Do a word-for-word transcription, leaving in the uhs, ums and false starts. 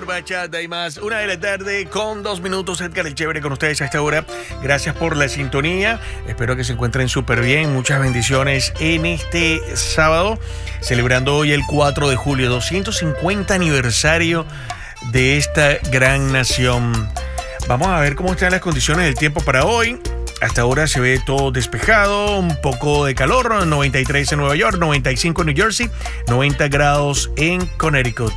bachata y más. Una de la tarde con dos minutos. Edgar el Chévere con ustedes a esta hora. Gracias por la sintonía. Espero que se encuentren súper bien. Muchas bendiciones en este sábado. Celebrando hoy el cuatro de julio, doscientos cincuenta aniversario de esta gran nación. Vamos a ver cómo están las condiciones del tiempo para hoy. Hasta ahora se ve todo despejado, un poco de calor, noventa y tres en Nueva York, noventa y cinco en New Jersey, noventa grados en Connecticut.